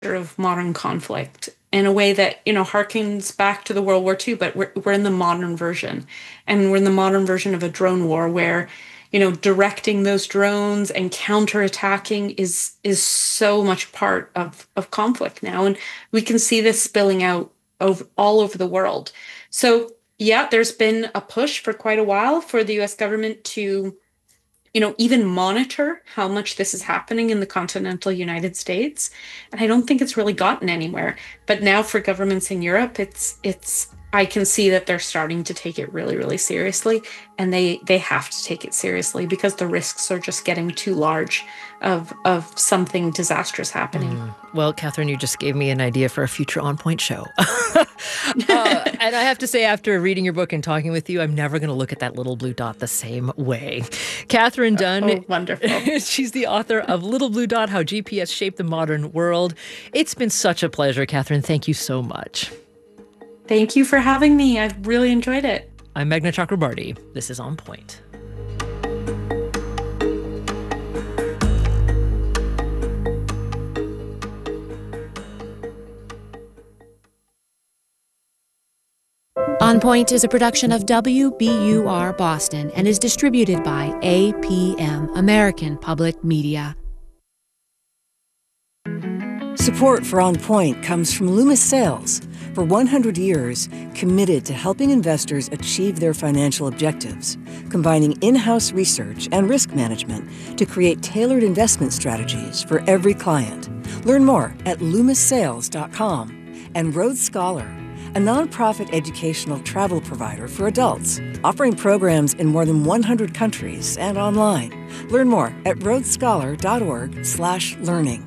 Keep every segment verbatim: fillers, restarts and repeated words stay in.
of modern conflict in a way that, you know, harkens back to the World War Two, but we're, we're in the modern version. And we're in the modern version of a drone war where, you know, directing those drones and counterattacking is is so much part of, of conflict now. And we can see this spilling out of all over the world. So yeah, there's been a push for quite a while for the U S government to, you know, even monitor how much this is happening in the continental United States. And I don't think it's really gotten anywhere. But now for governments in Europe, it's it's I can see that they're starting to take it really, really seriously. And they they have to take it seriously because the risks are just getting too large of of something disastrous happening. Mm. Well, Catherine, you just gave me an idea for a future On Point show. uh, and I have to say, after reading your book and talking with you, I'm never going to look at that little blue dot the same way. Catherine Dunn. Oh, wonderful. She's the author of Little Blue Dot, How G P S Shaped the Modern World. It's been such a pleasure, Catherine. Thank you so much. Thank you for having me. I've really enjoyed it. I'm Meghna Chakrabarty. This is On Point. On Point is a production of W B U R Boston and is distributed by A P M, American Public Media. Support for On Point comes from Loomis Sayles. For one hundred years, committed to helping investors achieve their financial objectives, combining in-house research and risk management to create tailored investment strategies for every client. Learn more at loomis sales dot com. And Rhodes Scholar, a nonprofit educational travel provider for adults, offering programs in more than one hundred countries and online. Learn more at rhodes scholar dot org slash learning.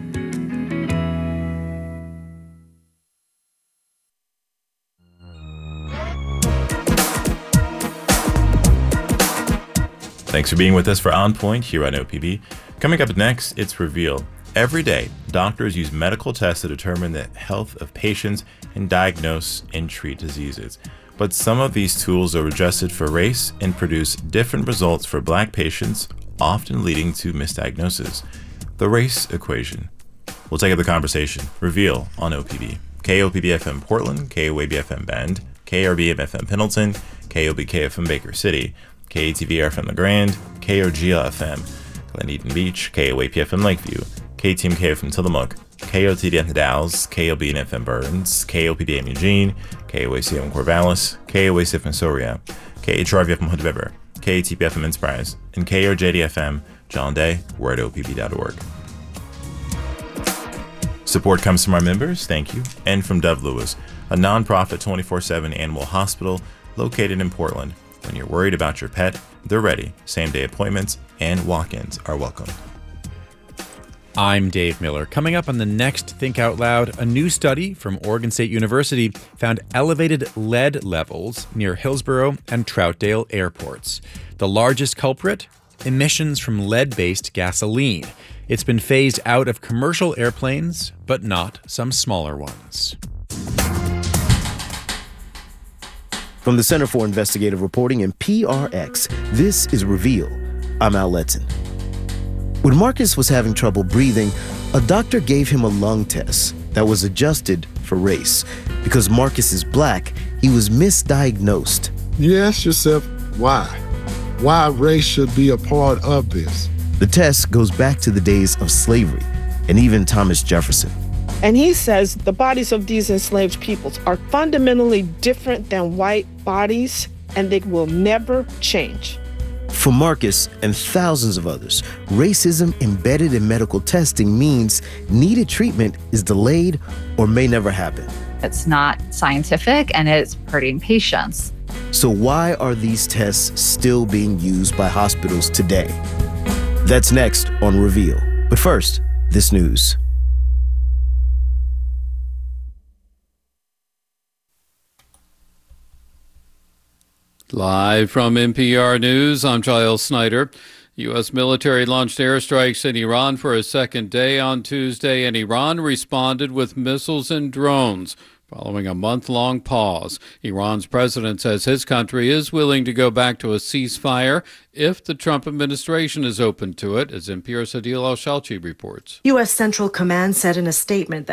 Thanks for being with us for On Point here on O P B. Coming up next, it's Reveal. Every day, doctors use medical tests to determine the health of patients and diagnose and treat diseases. But some of these tools are adjusted for race and produce different results for Black patients, often leading to misdiagnosis. The race equation. We'll take up the conversation. Reveal on O P B. K O P B F M Portland, K O A B F M Bend, K R B M F M Pendleton, K O B K F M Baker City, K A T V F M LeGrand, K O G L F M Glen Eden Beach, K O A P F M Lakeview, K T M K F M Tillamook, K O T D F M Dalles, K O B N F M Burns, K O P D M Eugene, K O A C M Corvallis, K O A C F M Soria, K H R V F M Hood River, K A T P F M Enterprise, and K O J D F M John Day. We're at O P B dot org. Support comes from our members, thank you, and from Dove Lewis, a nonprofit twenty-four seven animal hospital located in Portland. When you're worried about your pet, they're ready. Same-day appointments and walk-ins are welcome. I'm Dave Miller. Coming up on the next Think Out Loud, a new study from Oregon State University found elevated lead levels near Hillsborough and Troutdale airports. The largest culprit? Emissions from lead-based gasoline. It's been phased out of commercial airplanes, but not some smaller ones. From the Center for Investigative Reporting and P R X, this is Reveal. I'm Al Letson. When Marcus was having trouble breathing, a doctor gave him a lung test that was adjusted for race. Because Marcus is Black, he was misdiagnosed. You ask yourself, why? Why race should be a part of this? The test goes back to the days of slavery and even Thomas Jefferson. And he says the bodies of these enslaved peoples are fundamentally different than white bodies, and they will never change. For Marcus and thousands of others, racism embedded in medical testing means needed treatment is delayed or may never happen. It's not scientific and it's hurting patients. So why are these tests still being used by hospitals today? That's next on Reveal. But first, this news. Live from N P R News, I'm Giles Snyder. U S military launched airstrikes in Iran for a second day on Tuesday, and Iran responded with missiles and drones. following a month-long pause. Iran's president says his country is willing to go back to a ceasefire if the Trump administration is open to it, as N P R's Adil Al-Shalchi reports. U S. Central Command said in a statement that